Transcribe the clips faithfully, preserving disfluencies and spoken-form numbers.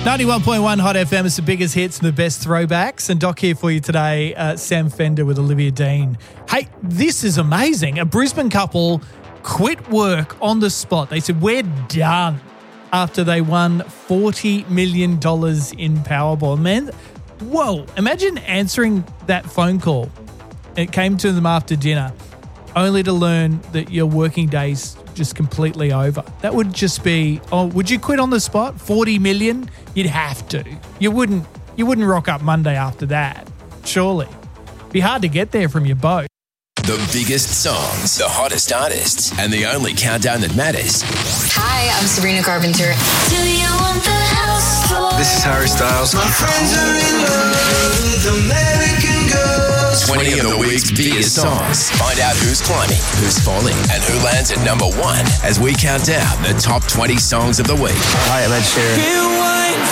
ninety-one point one Hot F M is the biggest hits and the best throwbacks. And Doc here for you today, uh, Sam Fender with Olivia Dean. Hey, this is amazing. A Brisbane couple quit work on the spot. They said, we're done after they won forty million dollars in Powerball. Man, whoa, imagine answering that phone call. It came to them after dinner, only to learn that your working day's just completely over. That would just be, oh, would you quit on the spot? forty million? You'd have to. You wouldn't you wouldn't rock up Monday after that, surely. Be hard to get there from your boat. The biggest songs, the hottest artists, and the only countdown that matters. Hi, I'm Sabrina Carpenter. Do you want the house floor? This is Harry Styles. My friends are in love with American girls. twenty of the week's biggest songs. Find out who's climbing, who's falling, and who lands at number one as we count down the top twenty songs of the week. Hi, I'm Ed Sheeran.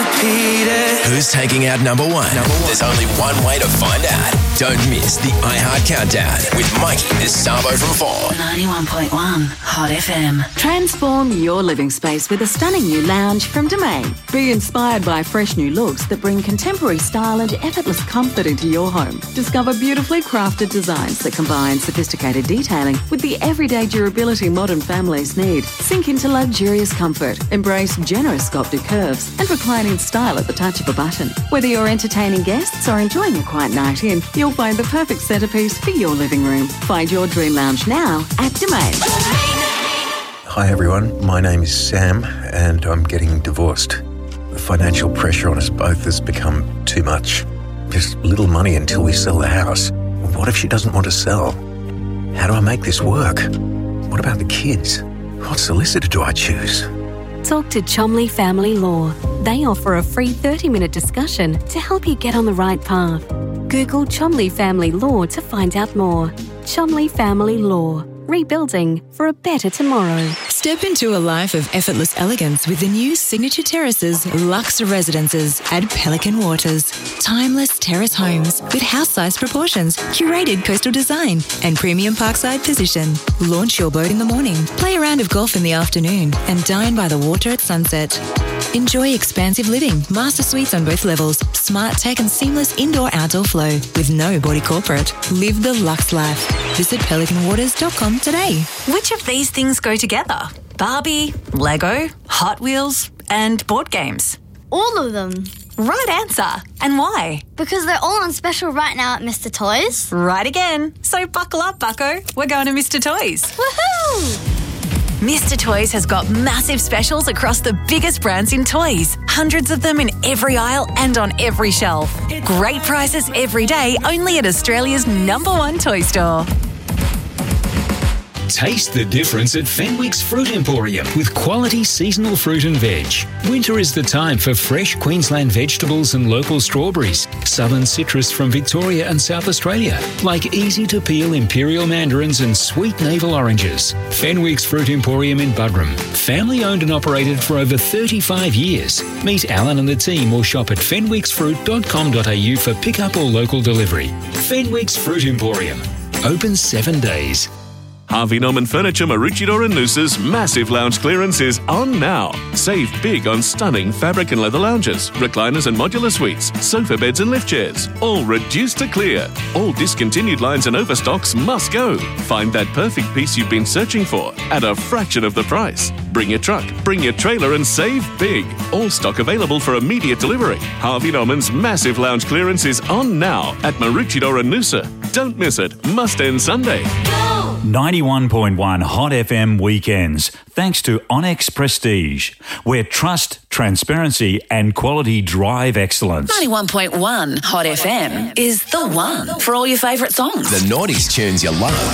Who's taking out number one? Number one? There's only one way to find out. Don't miss the iHeart Countdown with Mikey Sabo from four. ninety-one point one Hot F M. Transform your living space with a stunning new lounge from Domain. Be inspired by fresh new looks that bring contemporary style and effortless comfort into your home. Discover beautifully crafted designs that combine sophisticated detailing with the everyday durability modern families need. Sink into luxurious comfort, embrace generous sculpted curves, and recline in style at the touch of a button. Whether you're entertaining guests or enjoying a quiet night in, you'll find the perfect centerpiece for your living room. Find your dream lounge now at Domain. Hi everyone, my name is Sam and I'm getting divorced. The financial pressure on us both has become too much. There's little money until we sell the house. What if she doesn't want to sell? How do I make this work? What about the kids? What solicitor do I choose? Talk to Chomley Family Law. They offer a free thirty-minute discussion to help you get on the right path. Google Chomley Family Law to find out more. Chomley Family Law. Rebuilding for a better tomorrow. Step into a life of effortless elegance with the new Signature Terraces Luxe Residences at Pelican Waters. Timeless terrace homes with house-sized proportions, curated coastal design, and premium parkside position. Launch your boat in the morning, play a round of golf in the afternoon, and dine by the water at sunset. Enjoy expansive living, master suites on both levels, smart tech and seamless indoor-outdoor flow with no body corporate. Live the luxe life. Visit pelican waters dot com today. Which of these things go together? Barbie, Lego, Hot Wheels, and board games? All of them. Right answer. And why? Because they're all on special right now at Mister Toys. Right again. So buckle up, bucko. We're going to Mister Toys. Woohoo! Mister Toys has got massive specials across the biggest brands in toys. Hundreds of them in every aisle and on every shelf. Great prices every day, only at Australia's number one toy store. Taste the difference at Fenwick's Fruit Emporium with quality seasonal fruit and veg. Winter is the time for fresh Queensland vegetables and local strawberries, southern citrus from Victoria and South Australia, like easy-to-peel imperial mandarins and sweet navel oranges. Fenwick's Fruit Emporium in Buderim, family-owned and operated for over thirty-five years. Meet Alan and the team or shop at fenwicks fruit dot com dot a u for pick-up or local delivery. Fenwick's Fruit Emporium, open seven days. Harvey Norman Furniture Maroochydore and Noosa's massive lounge clearance is on now. Save big on stunning fabric and leather lounges, recliners and modular suites, sofa beds and lift chairs, all reduced to clear. All discontinued lines and overstocks must go. Find that perfect piece you've been searching for at a fraction of the price. Bring your truck, bring your trailer and save big. All stock available for immediate delivery. Harvey Norman's massive lounge clearance is on now at Maroochydore and Noosa. Don't miss it. Must end Sunday. ninety-one point one Hot F M Weekends, thanks to Onyx Prestige, where trust, transparency and quality drive excellence. ninety-one point one Hot F M is the one for all your favourite songs. The noughties tunes you love.